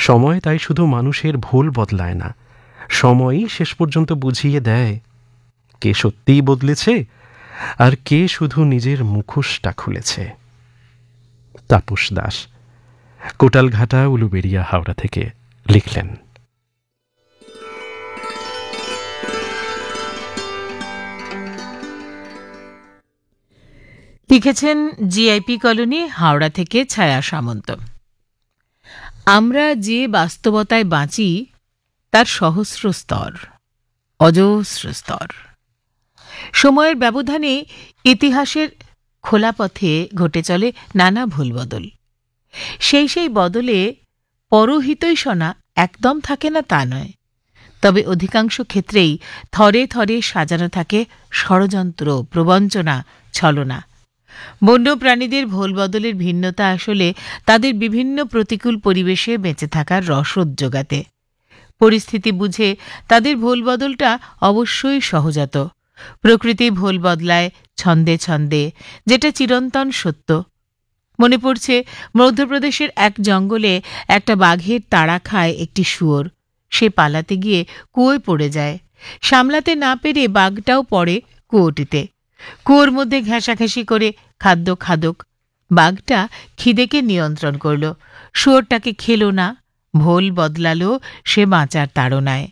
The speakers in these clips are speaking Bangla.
সময় তাই শুধু মানুষের ভুল বদলায় না, সময়ই শেষ পর্যন্ত বুঝিয়ে দেয় কে সত্যিই বদলেছে আর কে শুধু নিজের মুখোশটা খুলেছে। তাপস দাস, কোটালঘাটা, উলুবেড়িয়া, হাওড়া থেকে লিখলেন। লিখেছেন জিআইপি কলোনি, হাওড়া থেকে ছায়া সামন্ত। আমরা যে বাস্তবতায় বাঁচি তার সহস্র স্তর, অজস্র স্তর। সময়ের ব্যবধানে ইতিহাসের খোলা পথে ঘটে চলে নানা ভুলবদল। সেই বদলে পরহিতৈষণা একদম থাকে না তা নয়, তবে অধিকাংশ ক্ষেত্রেই থরে থরে সাজানো থাকে ষড়যন্ত্র, প্রবঞ্চনা, ছলনা। বন্য প্রাণীদের ভুলবদলের ভিন্নতা আসলে তাদের বিভিন্ন প্রতিকূল পরিবেশে বেঁচে থাকার রসদ জোগাতে। পরিস্থিতি বুঝে তাদের ভুলবদলটা অবশ্যই সহজাত। প্রকৃতি ভুল বদলায় ছন্দে ছন্দে, যেটা চিরন্তন সত্য। মনে পড়ছে, মধ্যপ্রদেশের এক জঙ্গলে একটা বাঘের তাড়া খায় একটি শুয়োর। সে পালাতে গিয়ে কুয়োয় পড়ে যায়। সামলাতে না পেরে বাঘটাও পড়ে কুয়োটিতে। কুয়োর মধ্যে ঘেঁষাঘেঁষি করে খাদ্য খাদক। বাঘটা খিদেকে নিয়ন্ত্রণ করল, শুয়োরটাকে খেল না। ভোল বদলালো সে বাঁচার তাড়নায়।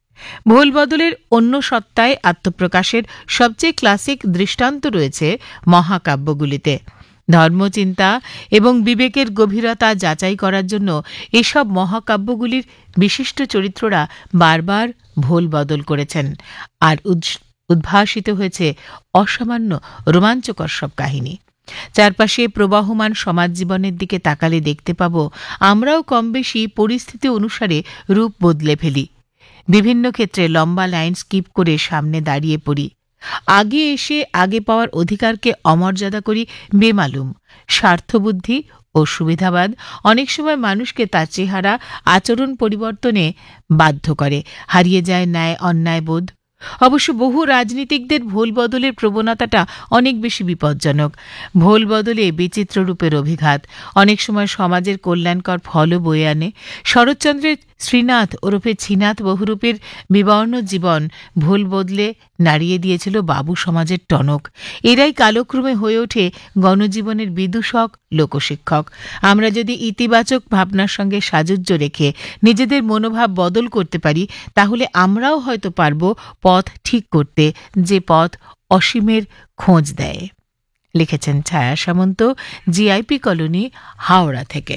ভোল বদলের অন্য সত্তায় আত্মপ্রকাশের সবচেয়ে ক্লাসিক দৃষ্টান্ত রয়েছে মহাকাব্যগুলিতে। ধর্মচিন্তা এবং বিবেকের গভীরতা যাচাই করার জন্য এসব মহাকাব্যগুলির বিশিষ্ট চরিত্ররা বারবার ভোল বদল করেছেন, আর উদ্ভাসিত হয়েছে অসামান্য রোমাঞ্চকর সব কাহিনী। চারপাশে প্রবাহমান সমাজ জীবনের দিকে তাকালে দেখতে পাব আমরাও কমবেশি পরিস্থিতি অনুসারে রূপ বদলে ফেলি। বিভিন্ন ক্ষেত্রে লম্বা লাইন স্কিপ করে সামনে দাঁড়িয়ে পড়ি। আগে এসে আগে পাওয়ার অধিকারকে অমর্যাদা করি বেমালুম। স্বার্থবুদ্ধি ও সুবিধাবাদ অনেক সময় মানুষকে তার চেহারা, আচরণ পরিবর্তনে বাধ্য করে। হারিয়ে যায় ন্যায় অন্যায় বোধ। অবশ্য বহু রাজনীতিকদের ভোল বদলের প্রবণতাটা অনেক বেশি বিপজ্জনক। ভোল বদলে বিচিত্র রূপের অভিঘাত অনেক সময় সমাজের কল্যাণকর ফলও বয়ে আনে। শরৎচন্দ্রের শ্রীনাথ ওরফে ছিনাথ বহুরূপের বিবর্ণ জীবন ভোল বদলে নাড়িয়ে দিয়েছিল বাবু সমাজের টনক। এরাই কালক্রমে হয়ে ওঠে গণজীবনের বিদূষক, লোকশিক্ষক। আমরা যদি ইতিবাচক ভাবনার সঙ্গে সাযুজ্য রেখে নিজেদের মনোভাব বদল করতে পারি, তাহলে আমরাও হয়তো পারব পথ ঠিক করতে, যে পথ অসীমের খোঁজ দেয়। লিখেছেন ছায়া সামন্ত, জিআইপি কলোনি, হাওড়া থেকে।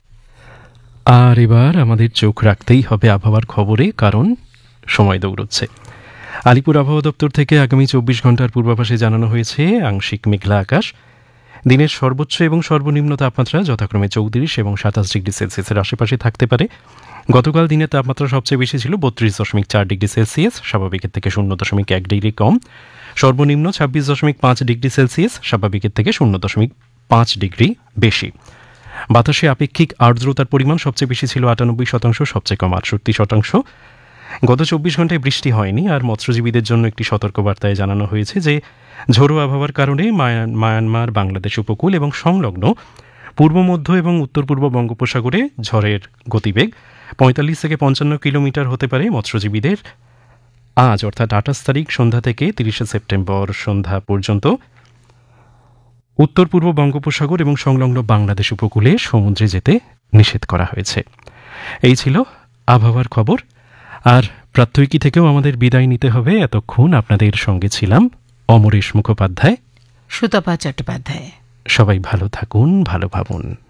আর এবার আমাদের চোখ রাখতেই হবে আবহাওয়ার খবরে, কারণ সময় দৌড়চ্ছে। আলিপুর আবহাওয়া দপ্তর থেকে আগামী 24 ঘন্টার পূর্বাভাসে জানানো হয়েছে আংশিক মেঘলা আকাশ। দিনের সর্বোচ্চ এবং সর্বনিম্ন তাপমাত্রা যথাক্রমে 34 এবং 27 ডিগ্রি সেলসিয়াসের আশেপাশে থাকতে পারে। গতকাল দিনের তাপমাত্রা সবচেয়ে বেশি ছিল 32.4 ডিগ্রি সেলসিয়াস, স্বাভাবিকের থেকে 0.1 ডিগ্রি কম। সর্বনিম্ন 26.5 ডিগ্রি সেলসিয়াস, স্বাভাবিকের থেকে 0.5 ডিগ্রি বেশি। বাতাসে আপেক্ষিক আর্দ্রতার পরিমাণ সবচেয়ে বেশি ছিল 98%, সবচেয়ে কম 68%। গত 24 ঘন্টায় বৃষ্টি হয়নি। আর মৎস্যজীবীদের জন্য একটি সতর্কবার্তায় জানানো হয়েছে যে ঝোড়ো আবহাওয়ার কারণে মায়ানমার, বাংলাদেশ উপকূল এবং সংলগ্ন পূর্ব মধ্য এবং উত্তর পূর্ব বঙ্গোপসাগরে ঝড়ের গতিবেগ 45 থেকে 55 কিলোমিটার হতে পারে। মৎস্যজীবীদের আজ অর্থাৎ 28 তারিখ সন্ধ্যা থেকে 30 সেপ্টেম্বর সন্ধ্যা পর্যন্ত উত্তর পূর্ব বঙ্গোপসাগর এবং সংলগ্ন বাংলাদেশ উপকূলে সমুদ্রে যেতে নিষেধ করা হয়েছে। এই ছিল আবহাওয়ার খবর। আর প্রাত্যহিকী থেকেও আমাদের বিদায় নিতে হবে। এতক্ষণ আপনাদের সঙ্গে ছিলাম অমরেশ মুখোপাধ্যায়, সুতপা চট্টোপাধ্যায়। সবাই ভালো থাকুন, ভালো ভাবুন।